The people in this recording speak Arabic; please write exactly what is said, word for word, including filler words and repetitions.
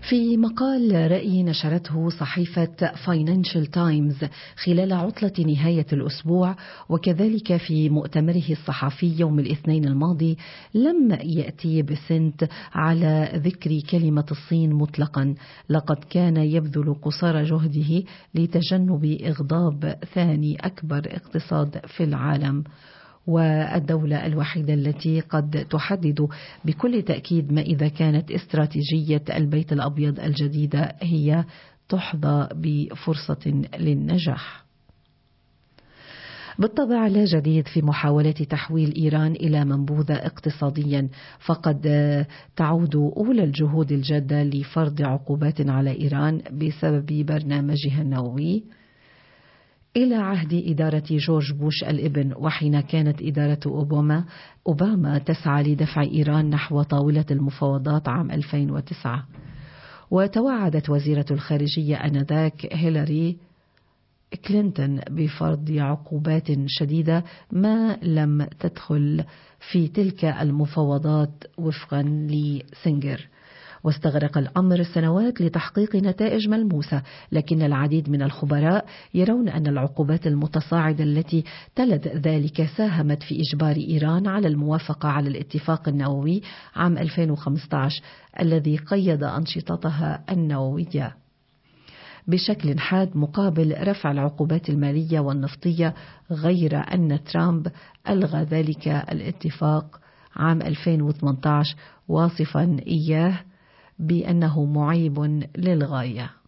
في مقال رأي نشرته صحيفة فاينانشال تايمز خلال عطلة نهاية الأسبوع وكذلك في مؤتمره الصحفي يوم الاثنين الماضي، لم يأتي بسنت على ذكر كلمة الصين مطلقا، لقد كان يبذل قصارى جهده لتجنب إغضاب ثاني أكبر اقتصاد في العالم والدولة الوحيدة التي قد تحدد بكل تأكيد ما إذا كانت استراتيجية البيت الأبيض الجديدة هي تحظى بفرصة للنجاح. بالطبع لا جديد في محاولة تحويل إيران إلى منبوذة اقتصاديا، فقد تعود أولى الجهود الجادة لفرض عقوبات على إيران بسبب برنامجها النووي إلى عهد إدارة جورج بوش الابن، وحين كانت إدارة أوباما أوباما تسعى لدفع إيران نحو طاولة المفاوضات عام ألفين وتسعة. وتوعدت وزيرة الخارجية آنذاك هيلاري كلينتون بفرض عقوبات شديدة ما لم تدخل في تلك المفاوضات وفقا لسينجر، واستغرق الأمر سنوات لتحقيق نتائج ملموسة، لكن العديد من الخبراء يرون أن العقوبات المتصاعدة التي تلت ذلك ساهمت في إجبار إيران على الموافقة على الاتفاق النووي عام ألفين وخمسة عشر الذي قيد أنشطتها النووية بشكل حاد مقابل رفع العقوبات المالية والنفطية، غير أن ترامب ألغى ذلك الاتفاق عام ألفين وثمانية عشر واصفا إياه بأنه معيب للغاية.